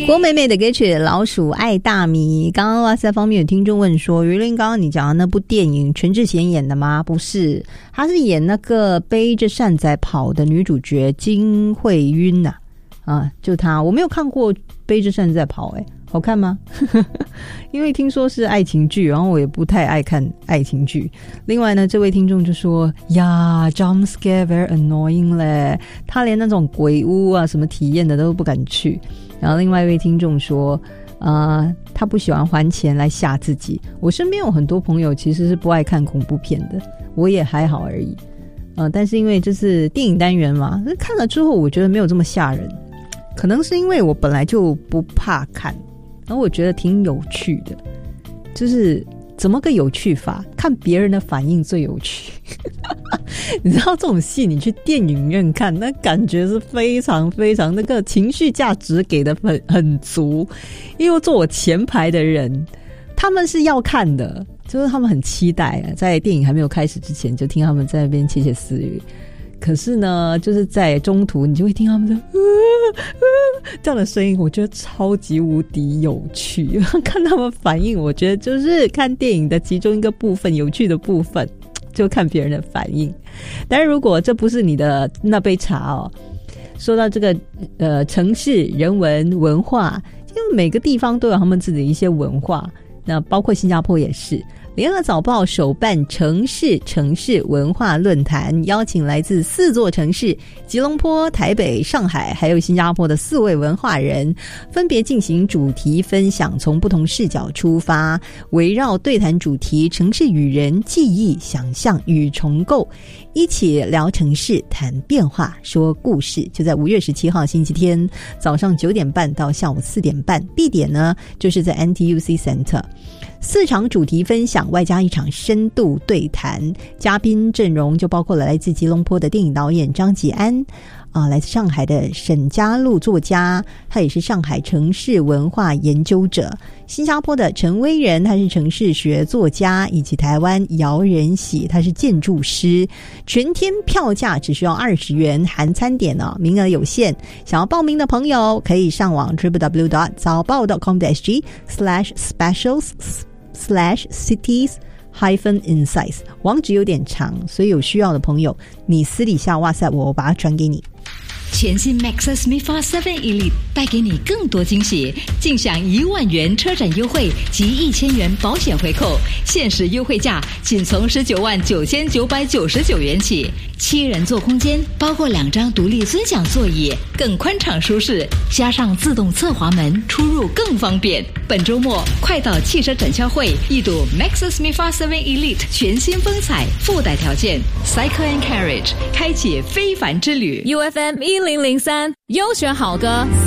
郭美美的歌曲《老鼠爱大米》。刚刚哇塞方面有听众问说，于林刚刚你讲的那部电影全智贤演的吗？不是，他是演那个背着扇仔跑的女主角金惠晕就她。我没有看过背着扇仔跑好看吗？因为听说是爱情剧，然后我也不太爱看爱情剧。另外呢，这位听众就说呀 jump scare very annoying 嘞，他连那种鬼屋什么体验的都不敢去。然后另外一位听众说他不喜欢还钱来吓自己。我身边有很多朋友其实是不爱看恐怖片的，我也还好而已但是因为这是电影单元嘛，看了之后我觉得没有这么吓人，可能是因为我本来就不怕看，然后我觉得挺有趣的。就是怎么个有趣法？看别人的反应最有趣你知道这种戏你去电影院看，那感觉是非常非常那个情绪价值给的很足。因为坐我前排的人他们是要看的，就是他们很期待在电影还没有开始之前就听他们在那边窃窃私语。可是呢就是在中途你就会听他们的这样的声音，我觉得超级无敌有趣看他们反应，我觉得就是看电影的其中一个部分，有趣的部分就看别人的反应。但是如果这不是你的那杯茶说到这个城市人文文化，因为每个地方都有他们自己的一些文化，那包括新加坡也是。联合早报首办城市文化论坛，邀请来自4座城市吉隆坡、台北、上海还有新加坡的4位文化人，分别进行主题分享，从不同视角出发，围绕对谈主题城市与人、记忆、想象与重构，一起聊城市，谈变化，说故事。就在5月17号星期天早上9点半到下午4点半，地点呢就是在 NTUC Center。4场主题分享外加1场深度对谈，嘉宾阵容就包括了来自吉隆坡的电影导演张吉安来自上海的沈家路作家，他也是上海城市文化研究者，新加坡的陈威仁他是城市学作家，以及台湾姚仁喜他是建筑师。全天票价只需要20元含餐点名额有限，想要报名的朋友可以上网 www.早报 .com.sg/specials/cities-insights 网址有点长，所以有需要的朋友你私底下哇塞我把它传给你。 全新 Maxus MIFA 7 Elite 带给你更多惊喜，尽享1万元车展优惠及1000元保险回扣，限时优惠价仅从199999元起，7人座空间包括2张独立尊享座椅，更宽敞舒适，加上自动侧滑门，出入更方便。本周末快到汽车展销会一睹 Maxus MIFA 7 Elite 全新风采，附带条件 Cycle and Carriage 开启非凡之旅。 UFM 1003优选好歌